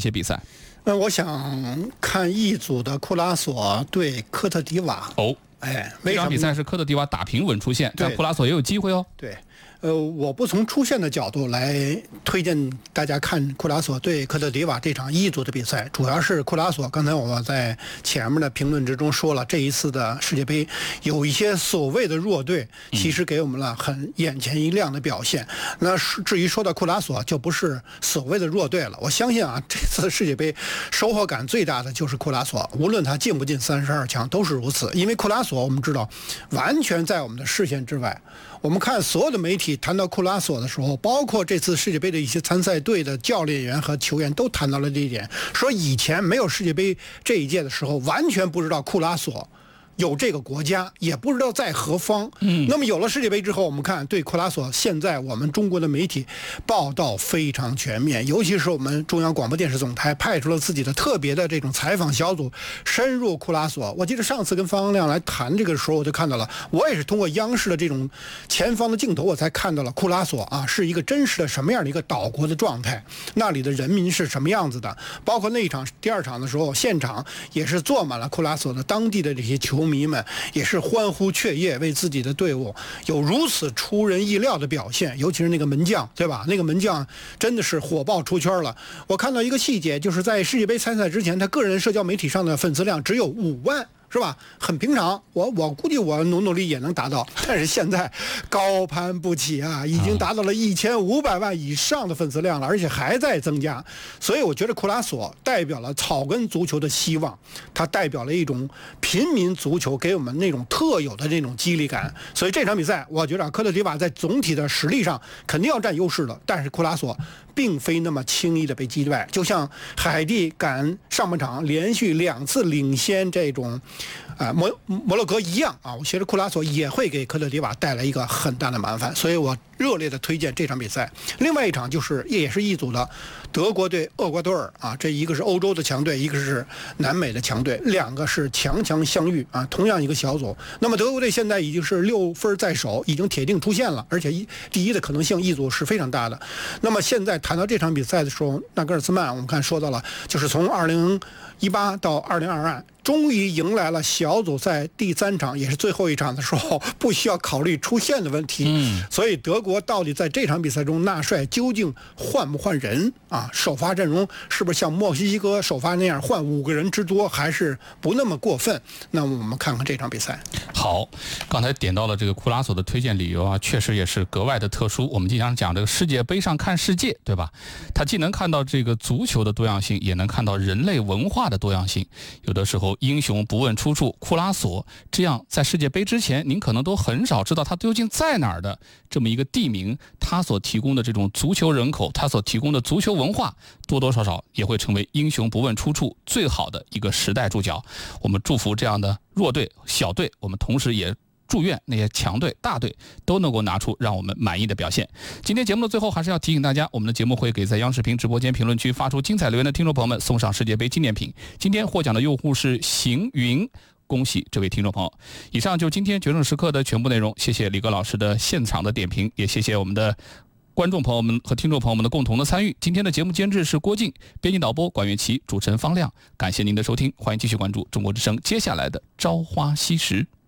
些比赛？ 我想看 E 组的库拉索对科特迪瓦。 哦，这场比赛是科特迪瓦打平稳出线，但库拉索也有机会哦。 对。我不从出线的角度来推荐大家看库拉索对科特迪瓦这场1组的比赛，主要是库拉索。刚才我在前面的评论之中说了，这一次的世界杯有一些所谓的弱队，其实给我们了很眼前一亮的表现。那至于说到库拉索，就不是所谓的弱队了。我相信啊，这次世界杯收获感最大的就是库拉索，无论他进不进32强都是如此。因为库拉索我们知道完全在我们的视线之外。我们看所有的媒体谈到库拉索的时候，包括这次世界杯的一些参赛队的教练员和球员都谈到了这一点，说以前没有世界杯这一届的时候，完全不知道库拉索有这个国家，也不知道在何方。那么有了世界杯之后，我们看对库拉索现在我们中国的媒体报道非常全面，尤其是我们中央广播电视总台派出了自己的特别的这种采访小组，深入库拉索。我记得上次跟方亮来谈这个时候，我就看到了，我也是通过央视的这种前方的镜头，我才看到了库拉索啊是一个真实的什么样的一个岛国的状态，那里的人民是什么样子的。包括那一场第2场的时候，现场也是坐满了库拉索的当地的这些球迷们，也是欢呼雀跃，为自己的队伍有如此出人意料的表现。尤其是那个门将，对吧？那个门将真的是火爆出圈了。我看到一个细节，就是在世界杯参赛之前，他个人社交媒体上的粉丝量只有5万。是吧？很平常，我估计我努力也能达到，但是现在高攀不起啊，已经达到了1500万以上的粉丝量了，而且还在增加。所以我觉得库拉索代表了草根足球的希望，它代表了一种平民足球给我们那种特有的这种激励感。所以这场比赛，我觉得科特迪瓦在总体的实力上肯定要占优势的，但是库拉索并非那么轻易的被击败。就像海地赶上半场连续2次领先这种摩洛哥一样啊，我觉得库拉索也会给科特迪瓦带来一个很大的麻烦，所以我热烈的推荐这场比赛。另外一场就是也是一组的德国对厄瓜多尔啊，这一个是欧洲的强队，一个是南美的强队，两个是强强相遇啊，同样一个小组。那么德国队现在已经是6分在手，已经铁定出线了，而且第一的可能性一组是非常大的。那么现在谈到这场比赛的时候，纳格尔茨曼我们看说到了，就是从2018到2022。终于迎来了小组赛第3场，也是最后一场的时候，不需要考虑出线的问题。所以德国到底在这场比赛中，纳帅究竟换不换人啊？首发阵容是不是像墨西哥首发那样换5个人之多，还是不那么过分？那么我们看看这场比赛。 好，刚才点到了这个库拉索的推荐理由啊，确实也是格外的特殊。我们经常讲这个世界杯上看世界，对吧？他既能看到这个足球的多样性，也能看到人类文化的多样性。有的时候英雄不问出处，库拉索这样在世界杯之前您可能都很少知道他究竟在哪儿的这么一个地名，他所提供的这种足球人口，他所提供的足球文化，多多少少也会成为英雄不问出处最好的一个时代注脚。我们祝福这样的弱队小队，我们同时也祝愿那些强队大队都能够拿出让我们满意的表现。今天节目的最后还是要提醒大家，我们的节目会给在央视频直播间评论区发出精彩留言的听众朋友们送上世界杯纪念品。今天获奖的用户是行云，恭喜这位听众朋友。以上就是今天决胜时刻的全部内容，谢谢李哥老师的现场的点评，也谢谢我们的观众朋友们和听众朋友们的共同的参与。今天的节目监制是郭靖，编辑导播管乐琪，主持人方亮。感谢您的收听，欢迎继续关注中国之声接下来的朝花夕拾。